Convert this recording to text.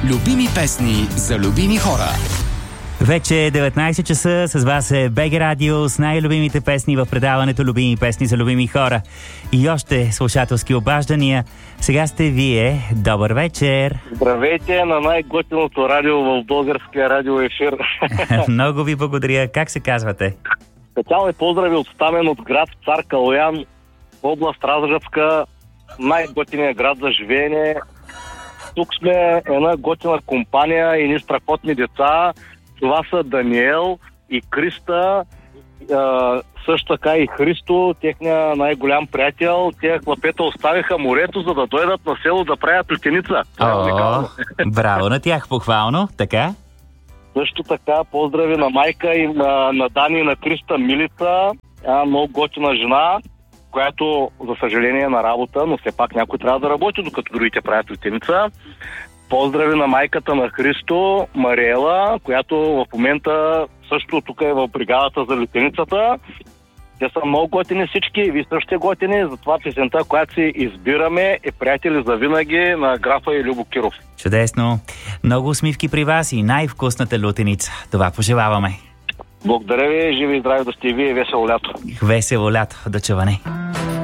Любими песни за любими хора. Вече е 19 часа, с вас е БГ Радио с най-любимите песни в предаването Любими песни за любими хора. И още слушателски обаждания. Сега сте вие. Добър вечер! Здравейте на най-готиното радио в българския радиоефир. Много ви благодаря. Как се казвате? Специални поздрави от Стамен от град Цар Калоян, област Разградска, най-готиният град за живеене. Тук сме една готина компания и ни страхотни деца. Това са Даниел и Криста, също така и Христо, техния най-голям приятел. Те хлапета оставиха морето, за да дойдат на село да правят летеница. Браво на тях, похвално, така? Също така поздрави на майка и на Дани и на Криста Милица, много готина жена, която за съжаление е на работа, но все пак някой трябва да работи, докато другите правят летеница. Поздрави на майката на Христо, Мариела, която в момента също тук е в бригадата за летеницата. Те са много готини всички, вие също сте готини, затова песента, която си избираме, е Приятели за винаги на графа и Любо Киров. Чудесно! Много усмивки при вас и най-вкусната лютеница. Това пожелаваме. Благодаря ви, живи и здрави да сте вие, весело лято. Весело лято, до чуване.